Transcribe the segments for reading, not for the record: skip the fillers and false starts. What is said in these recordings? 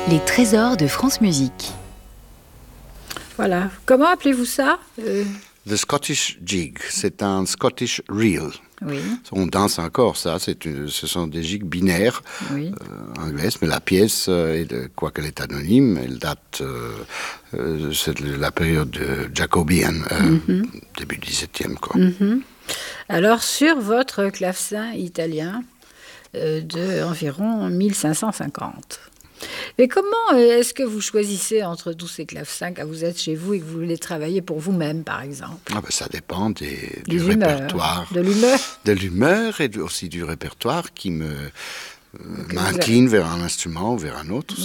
Les trésors de France Musique. Voilà. Comment appelez-vous ça The Scottish Jig, c'est un Scottish Reel. Oui. On danse encore ça, ce sont des jigs binaires anglaises, mais la pièce, quoiqu'elle est anonyme, elle date, c'est de la période jacobienne, début 17e. Quoi. Alors, sur votre clavecin italien de environ 1550. Mais comment est-ce que vous choisissez entre tous ces clavecins quand vous êtes chez vous et que vous voulez travailler pour vous-même, par exemple? Ça dépend du répertoire. De l'humeur. De l'humeur et aussi du répertoire qui m'incline vers un instrument ou vers un autre,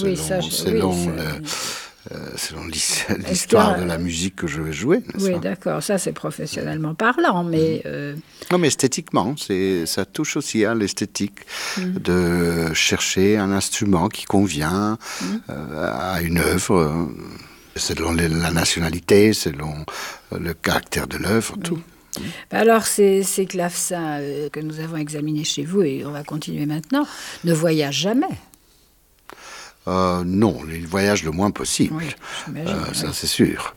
selon l'histoire de la musique que je vais jouer. Oui, d'accord, ça c'est professionnellement parlant, mais... Non, mais esthétiquement, ça touche aussi à l'esthétique de chercher un instrument qui convient à une œuvre, selon la nationalité, selon le caractère de l'œuvre, tout. Alors, ces clavecins que nous avons examinés chez vous, et on va continuer maintenant, ne voyagent jamais. Non, ils voyagent le moins possible. Oui, j'imagine. Ça, c'est sûr.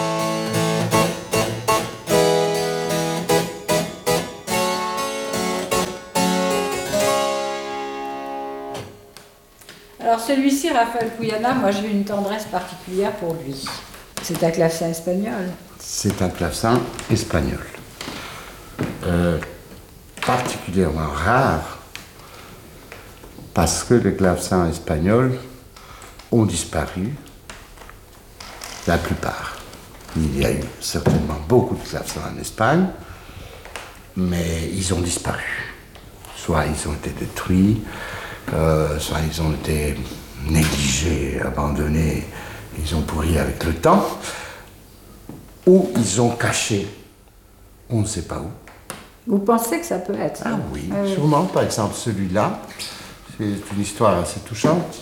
Alors, celui-ci, Rafael Puyana, moi j'ai une tendresse particulière pour lui. C'est un clavecin espagnol. C'est un clavecin espagnol. Particulièrement rare, parce que les clavecins espagnols ont disparu, la plupart. Il y a eu certainement beaucoup de clavecins en Espagne, mais ils ont disparu. Soit ils ont été détruits, soit ils ont été négligés, abandonnés, ils ont pourri avec le temps, ou ils ont caché, on ne sait pas où. Vous pensez que ça peut être ça? Ah oui, sûrement. Par exemple, celui-là, c'est une histoire assez touchante.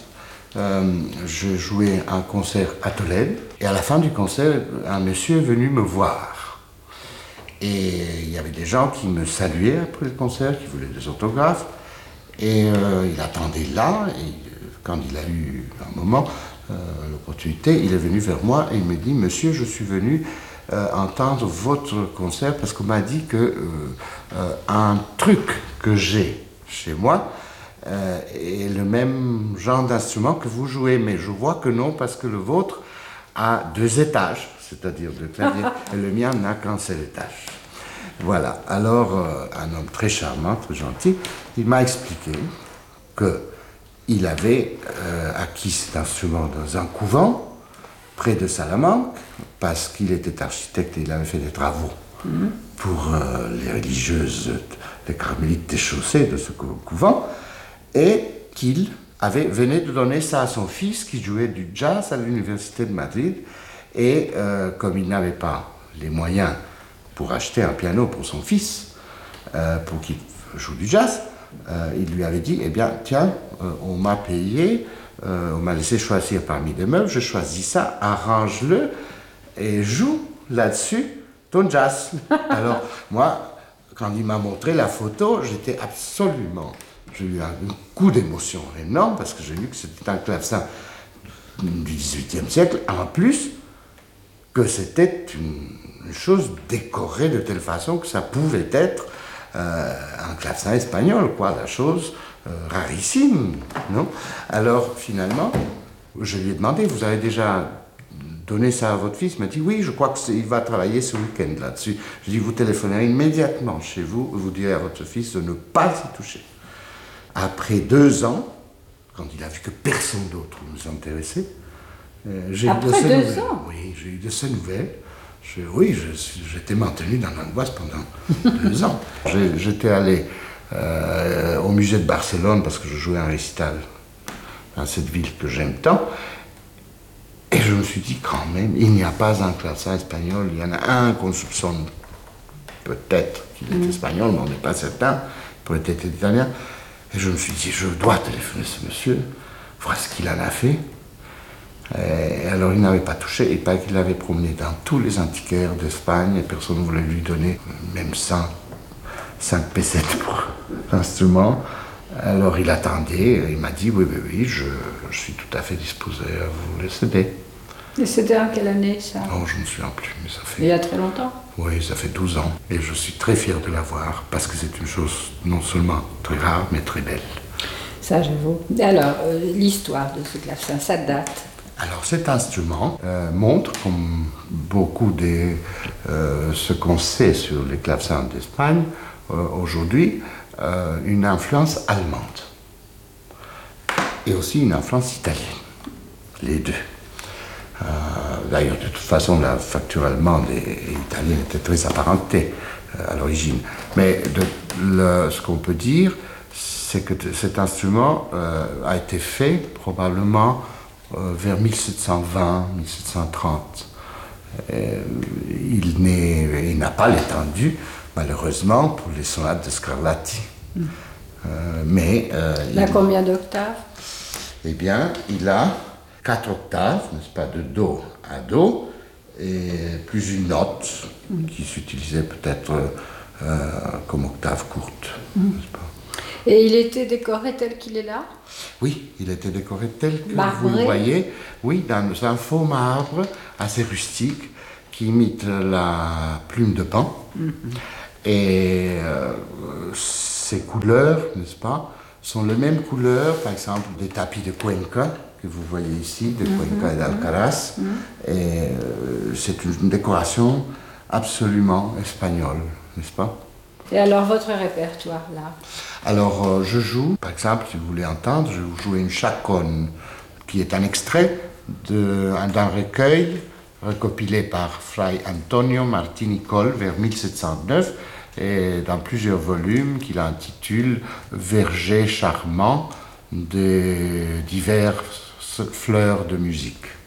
Je jouais un concert à Tolède, et à la fin du concert, un monsieur est venu me voir. Et il y avait des gens qui me saluaient après le concert, qui voulaient des autographes, et il attendait là, et quand il a eu un moment, l'opportunité, il est venu vers moi et il me dit « Monsieur, je suis venu entendre votre concert parce qu'on m'a dit que un truc que j'ai chez moi est le même genre d'instrument que vous jouez, mais je vois que non parce que le vôtre a 2 étages, c'est-à-dire le clavier, et le mien n'a qu'un seul étage. » Voilà, alors un homme très charmant, très gentil, il m'a expliqué qu'il avait acquis cet instrument dans un couvent près de Salamanque, parce qu'il était architecte et il avait fait des travaux pour les religieuses, les carmélites des chaussées de ce couvent, et qu'il venait de donner ça à son fils qui jouait du jazz à l'université de Madrid, et comme il n'avait pas les moyens pour acheter un piano pour son fils, pour qu'il joue du jazz, il lui avait dit, eh bien, tiens, on m'a payé, on m'a laissé choisir parmi des meubles, je choisis ça, arrange-le et joue là-dessus ton jazz. Alors, moi, quand il m'a montré la photo, j'ai eu un coup d'émotion énorme parce que j'ai vu que c'était un clavecin du XVIIIe siècle, en plus que c'était une chose décorée de telle façon que ça pouvait être un clavecin espagnol, quoi, la chose rarissime, non? Alors, finalement, je lui ai demandé, vous avez déjà donné ça à votre fils? Il m'a dit, oui, je crois qu'il va travailler ce week-end là-dessus. Je lui ai dit, vous téléphonerez immédiatement chez vous, vous direz à votre fils de ne pas y toucher. Après 2 ans, quand il a vu que personne d'autre nous intéressait, j'ai eu de ces nouvelles. Après 2 ans? Oui, j'ai eu de ces nouvelles. J'étais maintenu dans l'angoisse pendant 2 ans. J'étais allé au musée de Barcelone parce que je jouais un récital dans cette ville que j'aime tant. Et je me suis dit, quand même, il n'y a pas un clavecin espagnol. Il y en a un qu'on soupçonne peut-être qu'il est espagnol, mais on n'est pas certain. Il pourrait être italien. Et je me suis dit, je dois téléphoner ce monsieur, voir ce qu'il en a fait. Et alors il n'avait pas touché, il paraît qu'il l'avait promené dans tous les antiquaires d'Espagne et personne ne voulait lui donner même 5 pesettes pour l'instrument. Alors il attendait, il m'a dit oui, je suis tout à fait disposé à vous les céder. Et c'était en quelle année ça? Oh, je ne me souviens plus, mais ça fait... Il y a très longtemps? Oui, ça fait 12 ans. Et je suis très fier de l'avoir, parce que c'est une chose non seulement très rare, mais très belle. Ça, j'avoue. Alors, l'histoire de ce clavecin, ça date? Alors cet instrument montre, comme beaucoup de ce qu'on sait sur les clavecins d'Espagne aujourd'hui, une influence allemande. Et aussi une influence italienne. Les deux. D'ailleurs, de toute façon, la facture allemande et italienne était très apparentée à l'origine. Mais ce qu'on peut dire, c'est que cet instrument a été fait probablement vers 1720-1730. Il n'a pas l'étendue, malheureusement, pour les sonates de Scarlatti. Mais il a combien d'octaves? Eh bien, il a 4 octaves, n'est-ce pas, de Do à Do, et plus une note qui s'utilisait peut-être comme octave courte, n'est-ce pas? Et il était décoré tel qu'il est là? Oui, il était décoré tel que Marbré. vous le voyez, oui, dans un faux marbre assez rustique qui imite la plume de pan. Et ces couleurs, n'est-ce pas, sont les mêmes couleurs, par exemple, des tapis de Cuenca, que vous voyez ici, de Cuenca et d'Alcaraz. Et c'est une décoration absolument espagnole, n'est-ce pas? Et alors, votre répertoire, là? Alors, je joue, par exemple, si vous voulez entendre, je vais vous jouer une chaconne, qui est un extrait d'un recueil recopilé par Fray Antonio Martí i Coll vers 1709, et dans plusieurs volumes qu'il intitule Verger charmant de diverses fleurs de musique.